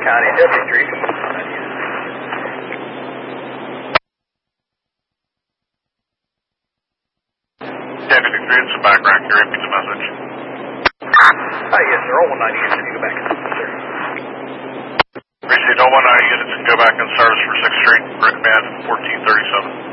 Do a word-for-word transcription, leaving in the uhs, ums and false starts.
County, W three. Deputy three, it's a background. Can you repeat the message? Uh, yes, sir. all one ninety units, you go back. Sir. Received all one ninety units and go back in service for sixth Street, Brick Band fourteen thirty-seven.